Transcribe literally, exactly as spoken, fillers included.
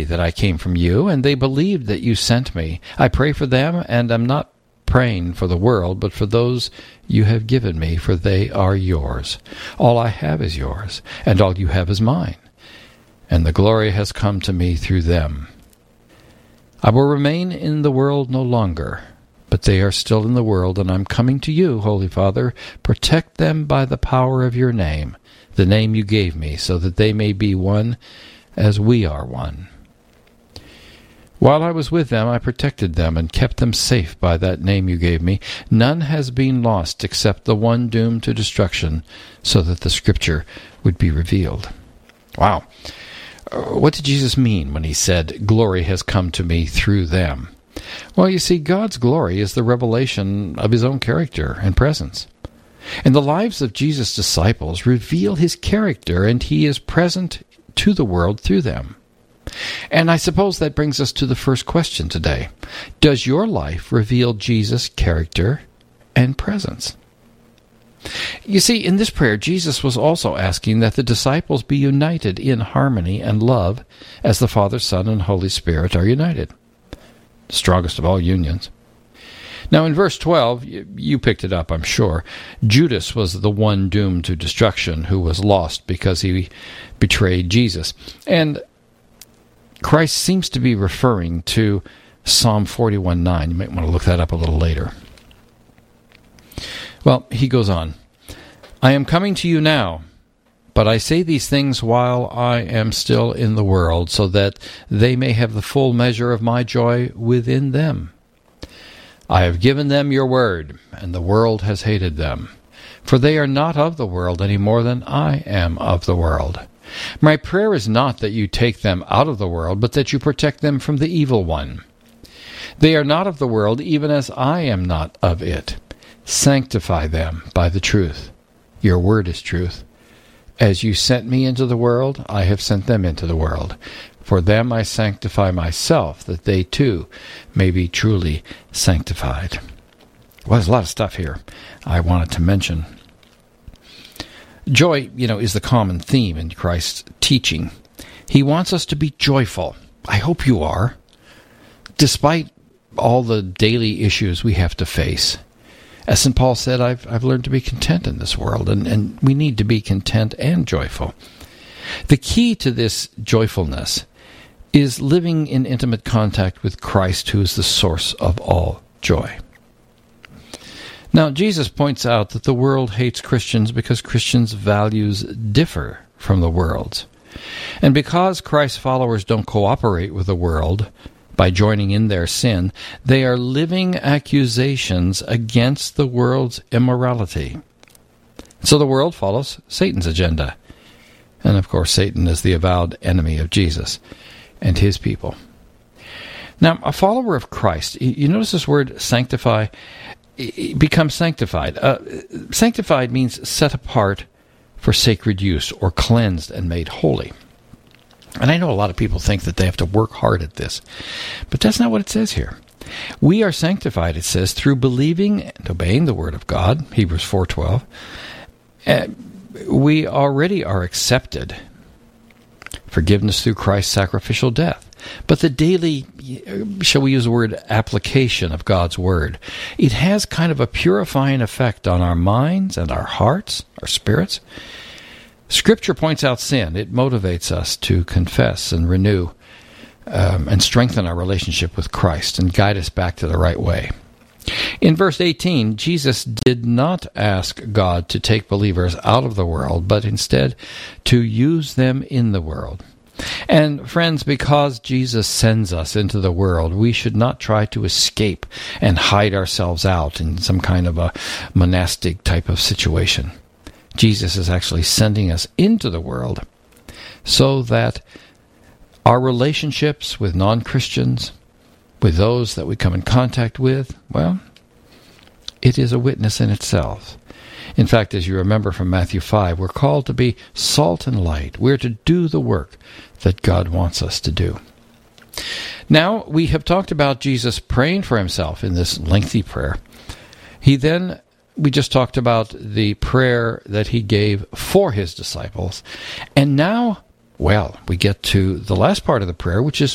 that I came from you, and they believed that you sent me. I pray for them, and am not praying for the world, but for those you have given me, for they are yours. All I have is yours, and all you have is mine, and the glory has come to me through them. I will remain in the world no longer, but they are still in the world, and I'm coming to you, Holy Father. Protect them by the power of your name, the name you gave me, so that they may be one as we are one. While I was with them, I protected them and kept them safe by that name you gave me. None has been lost except the one doomed to destruction, so that the Scripture would be revealed. Wow. What did Jesus mean when he said, glory has come to me through them? Well, you see, God's glory is the revelation of his own character and presence. And the lives of Jesus' disciples reveal his character, and he is present to the world through them. And I suppose that brings us to the first question today. Does your life reveal Jesus' character and presence? You see, in this prayer, Jesus was also asking that the disciples be united in harmony and love as the Father, Son, and Holy Spirit are united. The strongest of all unions. Now, in verse twelve, you picked it up, I'm sure. Judas was the one doomed to destruction who was lost because he betrayed Jesus. And Christ seems to be referring to Psalm forty-one nine. You might want to look that up a little later. Well, he goes on. I am coming to you now, but I say these things while I am still in the world, so that they may have the full measure of my joy within them. I have given them your word, and the world has hated them, for they are not of the world any more than I am of the world. My prayer is not that you take them out of the world, but that you protect them from the evil one. They are not of the world, even as I am not of it. Sanctify them by the truth. Your word is truth. As you sent me into the world, I have sent them into the world. For them I sanctify myself, that they too may be truly sanctified. Well, there's a lot of stuff here I wanted to mention. Joy, you know, is the common theme in Christ's teaching. He wants us to be joyful. I hope you are. Despite all the daily issues we have to face. As Saint Paul said, I've, I've learned to be content in this world, and, and we need to be content and joyful. The key to this joyfulness is living in intimate contact with Christ, who is the source of all joy. Now, Jesus points out that the world hates Christians because Christians' values differ from the world's. And because Christ's followers don't cooperate with the world by joining in their sin, they are living accusations against the world's immorality. So the world follows Satan's agenda. And of course, Satan is the avowed enemy of Jesus and his people. Now, a follower of Christ, you notice this word sanctify, become sanctified. Uh, sanctified means set apart for sacred use or cleansed and made holy. And I know a lot of people think that they have to work hard at this, but that's not what it says here. We are sanctified, it says, through believing and obeying the word of God, Hebrews four twelve. Uh, we already are accepted. Forgiveness through Christ's sacrificial death. But the daily, shall we use the word, application of God's word, it has kind of a purifying effect on our minds and our hearts, our spirits. Scripture points out sin. It motivates us to confess and renew um, and strengthen our relationship with Christ and guide us back to the right way. In verse eighteen, Jesus did not ask God to take believers out of the world, but instead to use them in the world. And friends, because Jesus sends us into the world, we should not try to escape and hide ourselves out in some kind of a monastic type of situation. Jesus is actually sending us into the world so that our relationships with non-Christians, with those that we come in contact with, well, it is a witness in itself. In fact, as you remember from Matthew five, we're called to be salt and light. We're to do the work that God wants us to do. Now, we have talked about Jesus praying for himself in this lengthy prayer. He then, we just talked about the prayer that he gave for his disciples. And now, well, we get to the last part of the prayer, which is